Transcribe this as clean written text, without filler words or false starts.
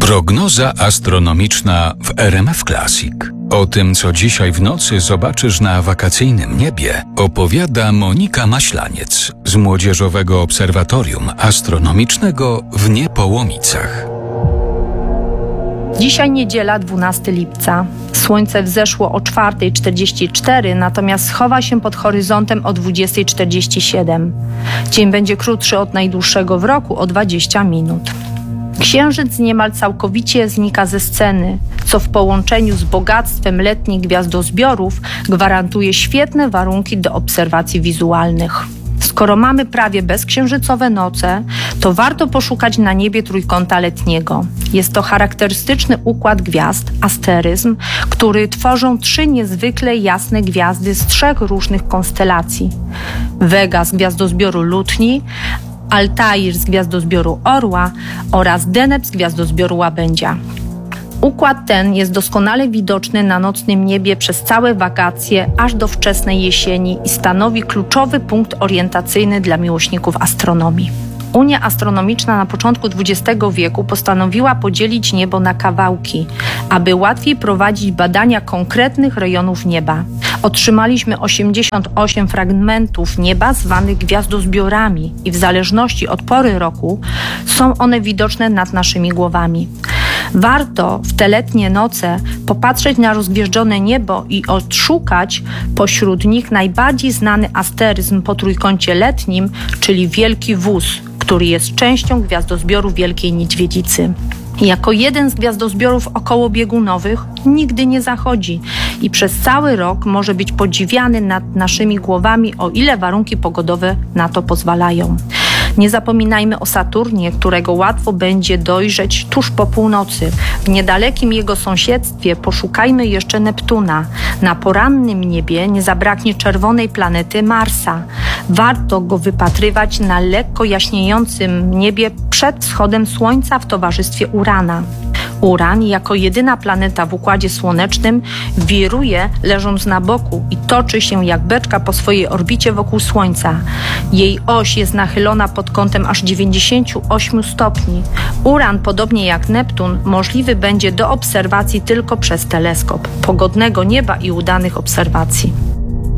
Prognoza astronomiczna w RMF Classic. O tym, co dzisiaj w nocy zobaczysz na wakacyjnym niebie, opowiada Monika Maślaniec z Młodzieżowego Obserwatorium Astronomicznego w Niepołomicach. Dzisiaj niedziela, 12 lipca. Słońce wzeszło o 4:44, natomiast schowa się pod horyzontem o 20:47. Dzień będzie krótszy od najdłuższego w roku o 20 minut. Księżyc niemal całkowicie znika ze sceny, co w połączeniu z bogactwem letnich gwiazdozbiorów gwarantuje świetne warunki do obserwacji wizualnych. Skoro mamy prawie bezksiężycowe noce, to warto poszukać na niebie trójkąta letniego. Jest to charakterystyczny układ gwiazd, asteryzm, który tworzą 3 niezwykle jasne gwiazdy z 3 różnych konstelacji. Vega z gwiazdozbioru Lutni, Altair z gwiazdozbioru Orła oraz Deneb z gwiazdozbioru Łabędzia. Układ ten jest doskonale widoczny na nocnym niebie przez całe wakacje aż do wczesnej jesieni i stanowi kluczowy punkt orientacyjny dla miłośników astronomii. Unia Astronomiczna na początku XX wieku postanowiła podzielić niebo na kawałki, aby łatwiej prowadzić badania konkretnych rejonów nieba. Otrzymaliśmy 88 fragmentów nieba zwanych gwiazdozbiorami i w zależności od pory roku są one widoczne nad naszymi głowami. Warto w te letnie noce popatrzeć na rozgwieżdżone niebo i odszukać pośród nich najbardziej znany asteryzm po trójkącie letnim, czyli Wielki Wóz, który jest częścią gwiazdozbioru Wielkiej Niedźwiedzicy. Jako jeden z gwiazdozbiorów okołobiegunowych nigdy nie zachodzi i przez cały rok może być podziwiany nad naszymi głowami, o ile warunki pogodowe na to pozwalają. Nie zapominajmy o Saturnie, którego łatwo będzie dojrzeć tuż po północy. W niedalekim jego sąsiedztwie poszukajmy jeszcze Neptuna. Na porannym niebie nie zabraknie czerwonej planety Marsa. Warto go wypatrywać na lekko jaśniejącym niebie przed wschodem Słońca w towarzystwie Urana. Uran, jako jedyna planeta w Układzie Słonecznym, wiruje leżąc na boku i toczy się jak beczka po swojej orbicie wokół Słońca. Jej oś jest nachylona pod kątem aż 98 stopni. Uran, podobnie jak Neptun, możliwy będzie do obserwacji tylko przez teleskop, pogodnego nieba i udanych obserwacji.